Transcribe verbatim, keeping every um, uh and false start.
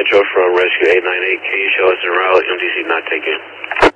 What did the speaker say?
Metro from Rescue eight nine eight. Can you show us en route, M D C not taken?